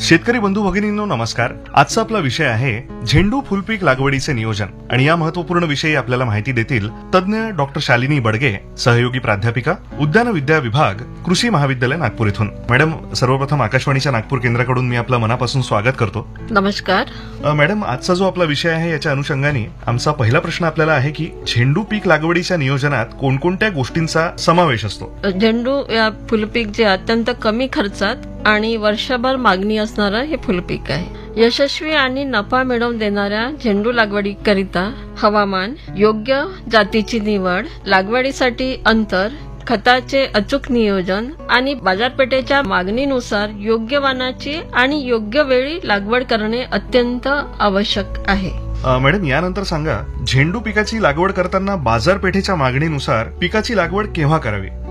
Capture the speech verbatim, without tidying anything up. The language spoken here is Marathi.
शेतकरी बंधू भगिनींनो नमस्कार. आजचा आपला विषय आहे झेंडू फुलपीक लागवडीचे नियोजन आणि या महत्वपूर्ण विषयी आपल्याला माहिती देतील तज्ञ डॉक्टर शालिनी बडगे, सहयोगी प्राध्यापिका, उद्यान विद्या विभाग, कृषी महाविद्यालय नागपूर इथून. मॅडम, सर्वप्रथम आकाशवाणीच्या नागपूर केंद्राकडून मी आपलं मनापासून स्वागत करतो. नमस्कार. अ, मॅडम, आजचा जो आपला विषय आहे याच्या अनुषंगाने आमचा पहिला प्रश्न आपल्याला आहे की झेंडू पीक लागवडीच्या नियोजनात कोणकोणत्या गोष्टींचा समावेश असतो? झेंडू या फुलपीक जे अत्यंत कमी खर्चात आणि वर्षभर मागणी असणारं हे फुलपीक आहे. यशस्वी आणि नफा मिळवून देणाऱ्या झेंडू लागवडीकरिता हवामान, योग्य जातीची निवड, लागवडीसाठी अंतर, खताचे अचूक नियोजन आणि बाजारपेठेच्या मागणीनुसार योग्य वाणाची आणि योग्य वेळी लागवड करणे अत्यंत आवश्यक आहे. अ, मॅडम, यानंतर सांगा, झेंडू पिकाची लागवड करताना बाजारपेठेच्या मागणीनुसार पिकाची लागवड केव्हा करावी?